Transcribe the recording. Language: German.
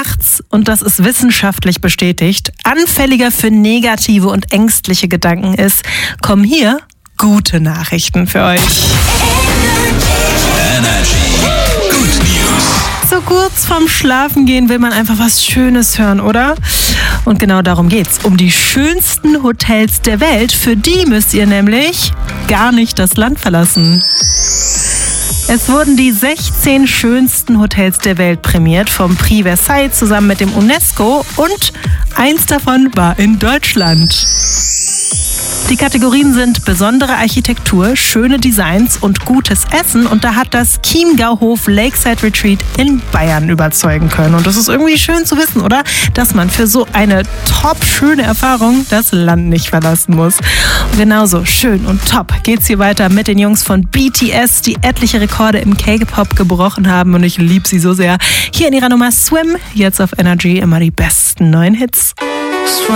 nachts, und das ist wissenschaftlich bestätigt, anfälliger für negative und ängstliche Gedanken ist, kommen hier gute Nachrichten für euch. Good News. So kurz vorm Schlafengehen will man einfach was Schönes hören, oder? Und genau darum geht's. Um die schönsten Hotels der Welt. Für die müsst ihr nämlich gar nicht das Land verlassen. Es wurden die 16 schönsten Hotels der Welt prämiert vom Prix Versailles zusammen mit dem UNESCO, und eins davon war in Deutschland. Die Kategorien sind besondere Architektur, schöne Designs und gutes Essen, und da hat das Chiemgauhof Lakeside Retreat in Bayern überzeugen können. Und das ist irgendwie schön zu wissen, oder? Dass man für so eine top schöne Erfahrung das Land nicht verlassen muss. Und genauso schön und top geht's hier weiter mit den Jungs von BTS, die etliche Rekorde im K-Pop gebrochen haben, und ich liebe sie so sehr. Hier in ihrer Nummer Swim, jetzt auf Energy, immer die besten neuen Hits.